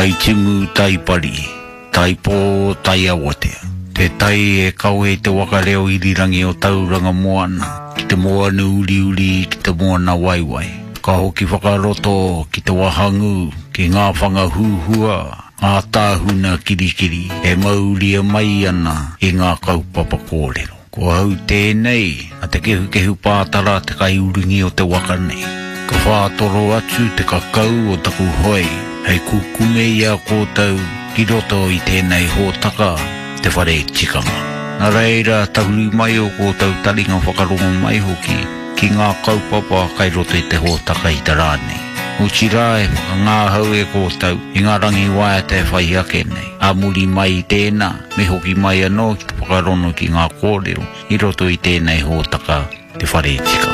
Tai timu tai pari, tai pō tai awatea. Te tai e kau e te wakareo irirangi o tauranga moana, ki te moana uri uri, ki te moana waiwai. Ka hoki whakaroto ki te wahangu, ki ngā whanga huhua, ngā tāhuna kirikiri, e mauri a mai ana i ngā kaupapa kōrero. Ko hau tēnei, a te kehu pātara te kai uringi o te waka nei. Ka whātoro atu te kakau o taku hoi, hei kukume ia kōtau, ki roto i tēnei hōtaka, te whare tikanga. Nā reira, tahuri mai o kōtau taringa whakarongo mai hoki, ki ngā kaupapa kai roto i te hōtaka i te rānei. O tirae, ngā hau e kōtau, i ngā rangi waia te whai ake nei. A muri mai i tēnā, me hoki mai anō ki te whakarono ki ngā kōrero, i roto i tēnei hōtaka, te whare tikanga.